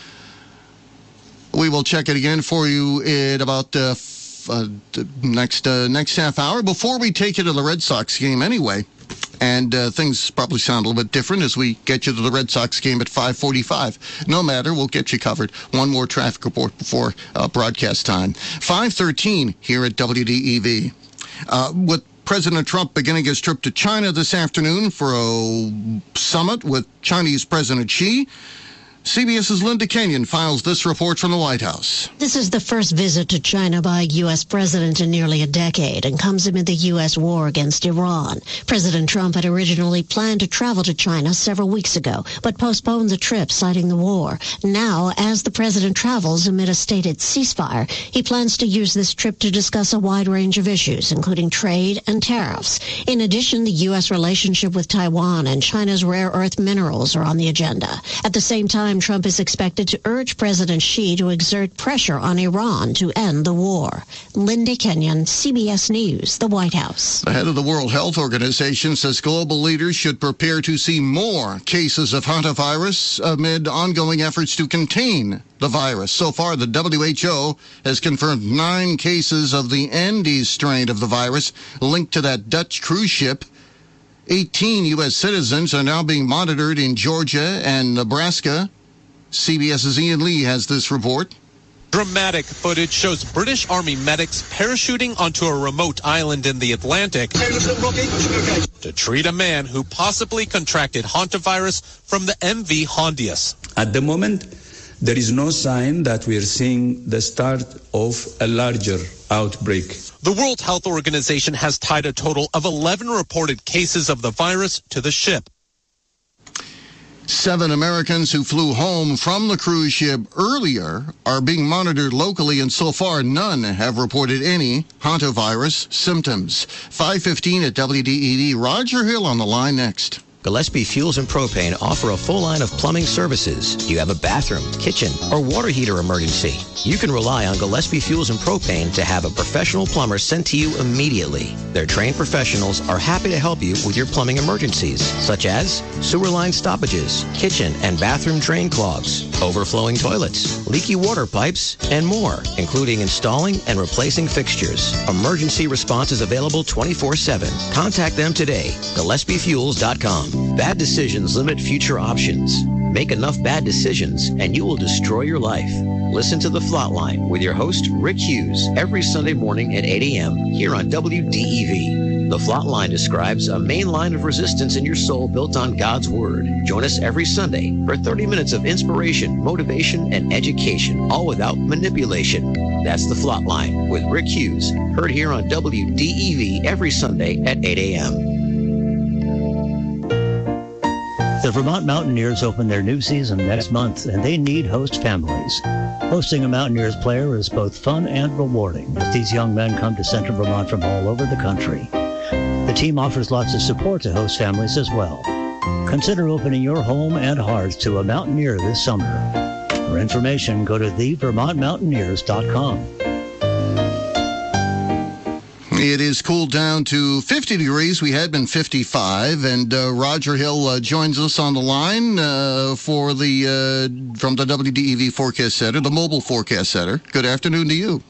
We will check it again for you in about uh, f- uh, next uh, next half hour before we take you to the Red Sox game anyway. And uh, things probably sound a little bit different as we get you to the Red Sox game at five forty-five. No matter, we'll get you covered. One more traffic report before uh, broadcast time. five thirteen here at W D E V. Uh, with President Trump beginning his trip to China this afternoon for a summit with Chinese President Xi, CBS's Linda Kenyon files this report from the White House. This is the first visit to China by a U S president in nearly a decade and comes amid the U S war against Iran. President Trump had originally planned to travel to China several weeks ago, but postponed the trip, citing the war. Now, as the president travels amid a stated ceasefire, he plans to use this trip to discuss a wide range of issues, including trade and tariffs. In addition, the U S relationship with Taiwan and China's rare earth minerals are on the agenda. At the same time, Trump is expected to urge President Xi to exert pressure on Iran to end the war. Linda Kenyon, C B S News, the White House. The head of the World Health Organization says global leaders should prepare to see more cases of hantavirus amid ongoing efforts to contain the virus. So far, the W H O has confirmed nine cases of the Andes strain of the virus linked to that Dutch cruise ship. eighteen U S citizens are now being monitored in Georgia and Nebraska. CBS's Ian Lee has this report. Dramatic footage shows British Army medics parachuting onto a remote island in the Atlantic to treat a man who possibly contracted hantavirus from the M V Hondius. At the moment, there is no sign that we are seeing the start of a larger outbreak. The World Health Organization has tied a total of eleven reported cases of the virus to the ship. Seven Americans who flew home from the cruise ship earlier are being monitored locally, and so far none have reported any hantavirus symptoms. five fifteen at W D E V. Roger Hill on the line next. Gillespie Fuels and Propane offer a full line of plumbing services. Do you have a bathroom, kitchen, or water heater emergency? You can rely on Gillespie Fuels and Propane to have a professional plumber sent to you immediately. Their trained professionals are happy to help you with your plumbing emergencies, such as sewer line stoppages, kitchen and bathroom drain clogs, overflowing toilets, leaky water pipes, and more, including installing and replacing fixtures. Emergency response is available twenty-four seven. Contact them today, Gillespie Fuels dot com. Bad decisions limit future options. Make enough bad decisions and you will destroy your life. Listen to The Flatline with your host, Rick Hughes, every Sunday morning at eight a.m. here on W D E V. The Flatline describes a main line of resistance in your soul built on God's Word. Join us every Sunday for thirty minutes of inspiration, motivation, and education, all without manipulation. That's The Flatline with Rick Hughes, heard here on W D E V every Sunday at eight a.m. The Vermont Mountaineers open their new season next month, and they need host families. Hosting a Mountaineers player is both fun and rewarding, as these young men come to Central Vermont from all over the country. The team offers lots of support to host families as well. Consider opening your home and heart to a Mountaineer this summer. For information, go to the vermont mountaineers dot com. It is cooled down to fifty degrees. We had been fifty-five, and uh, Roger Hill uh, joins us on the line uh, for the uh, from the W D E V Forecast Center, the Mobile Forecast Center. Good afternoon to you.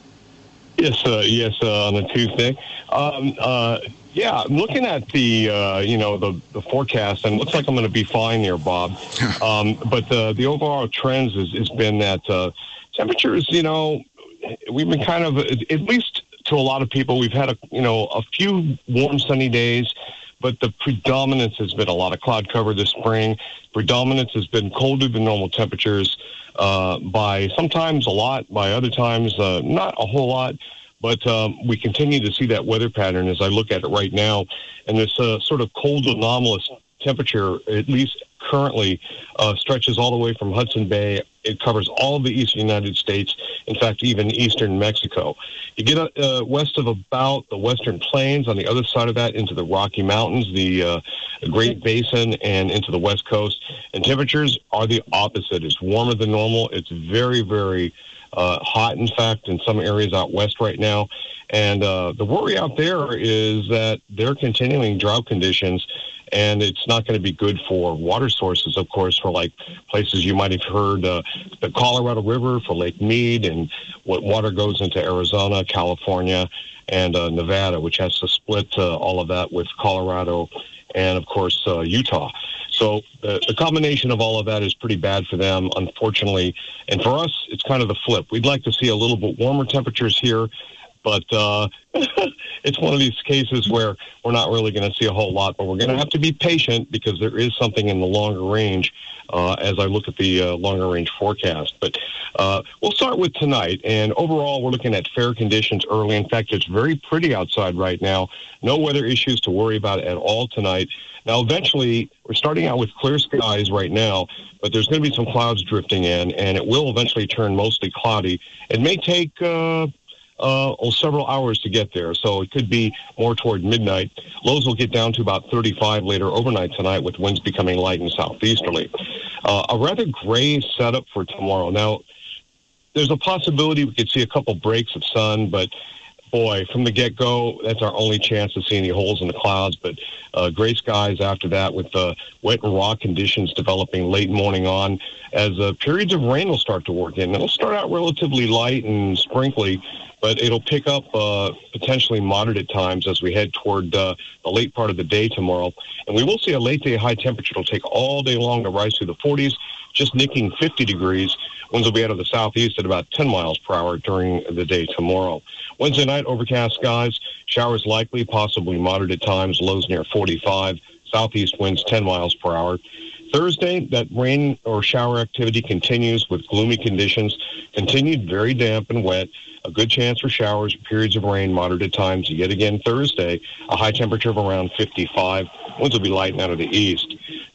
Yes, uh, yes, uh, on a Tuesday. Um, uh, yeah, I'm looking at the uh, you know the, the forecast, and it looks like I'm going to be fine there, Bob. um, but uh, the overall trends has, has been that uh, temperatures, you know, we've been kind of at least. To a lot of people, we've had a you know a few warm sunny days, but the predominance has been a lot of cloud cover this spring. Predominance has been colder than normal temperatures uh, by sometimes a lot, by other times uh, not a whole lot. But um, we continue to see that weather pattern as I look at it right now, and this uh, sort of cold anomalous temperature, at least currently, uh, stretches all the way from Hudson Bay. It covers all of the eastern United States, in fact, even eastern Mexico. You get uh, west of about the Western Plains, on the other side of that, into the Rocky Mountains, the uh, Great Basin, and into the West Coast. And temperatures are the opposite. It's warmer than normal. It's very, very uh, hot, in fact, in some areas out west right now. And uh, the worry out there is that they're continuing drought conditions, and it's not going to be good for water sources, of course, for like places you might have heard, uh, the Colorado River, for Lake Mead, and what water goes into Arizona, California, and uh, Nevada, which has to split uh, all of that with Colorado and, of course, uh, Utah. So uh, the combination of all of that is pretty bad for them, unfortunately. And for us, it's kind of the flip. We'd like to see a little bit warmer temperatures here, but uh, it's one of these cases where we're not really going to see a whole lot, but we're going to have to be patient because there is something in the longer range uh, as I look at the uh, longer range forecast. But uh, we'll start with tonight, and overall we're looking at fair conditions early. In fact, it's very pretty outside right now. No weather issues to worry about at all tonight. Now, eventually, we're starting out with clear skies right now, but there's going to be some clouds drifting in, and it will eventually turn mostly cloudy. It may take uh, Uh, oh, several hours to get there, so it could be more toward midnight. Lows will get down to about thirty-five later overnight tonight, with winds becoming light and southeasterly. Uh, a rather gray setup for tomorrow. Now, there's a possibility we could see a couple breaks of sun, but boy, from the get-go, that's our only chance to see any holes in the clouds. But uh, gray skies after that, with uh, wet and raw conditions developing late morning on, as uh, periods of rain will start to work in. It'll start out relatively light and sprinkly, but it'll pick up uh, potentially moderate at times as we head toward uh, the late part of the day tomorrow. And we will see a late-day high temperature. It'll take all day long to rise through the forties, just nicking fifty degrees. Winds will be out of the southeast at about ten miles per hour during the day tomorrow. Wednesday night, overcast skies, showers likely, possibly moderate at times, lows near forty-five, southeast winds ten miles per hour. Thursday, that rain or shower activity continues with gloomy conditions, continued very damp and wet. A good chance for showers, periods of rain, moderate at times. Yet again, Thursday, a high temperature of around fifty-five. Winds will be light and out of the east.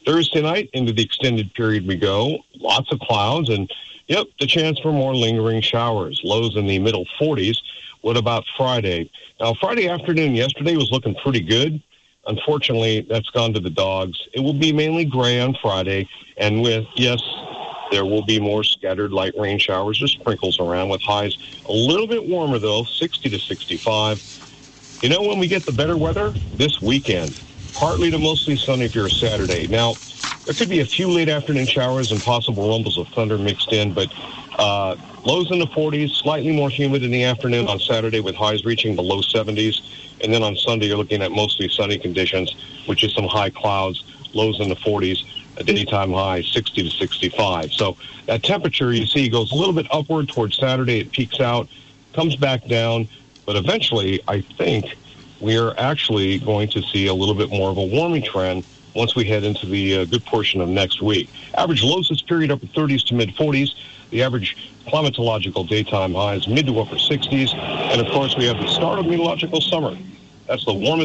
Thursday night into the extended period we go. Lots of clouds and, yep, the chance for more lingering showers. Lows in the middle forties. What about Friday? Now, Friday afternoon yesterday was looking pretty good. Unfortunately, that's gone to the dogs. It will be mainly gray on Friday, and with, yes, there will be more scattered light rain showers or sprinkles around with highs a little bit warmer, though, sixty to sixty-five. You know when we get the better weather? This weekend. Partly to mostly sunny for your Saturday. Now, there could be a few late afternoon showers and possible rumbles of thunder mixed in, but uh, lows in the forties, slightly more humid in the afternoon on Saturday with highs reaching the low seventies. And then on Sunday, you're looking at mostly sunny conditions, which is some high clouds, lows in the forties, a daytime high sixty to sixty-five. So that temperature, you see, goes a little bit upward towards Saturday. It peaks out, comes back down, but eventually, I think we are actually going to see a little bit more of a warming trend once we head into the uh, good portion of next week. Average lows this period upper thirties to mid forties. The average climatological daytime highs mid to upper sixties. And, of course, we have the start of meteorological summer. That's the warmest